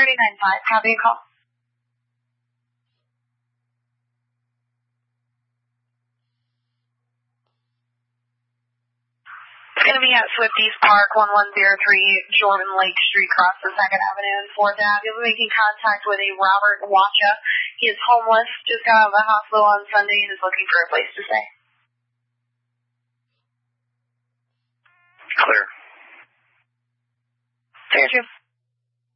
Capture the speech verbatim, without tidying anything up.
thirty-nine five, copy a call. It's going to be at Swifties Park, one one zero three Jordan Lake Street, across the second Avenue and fourth Avenue. You'll be making contact with a Robert Wacha. He is homeless, just got out of the hospital on Sunday and is looking for a place to stay. Clear. Clear, too.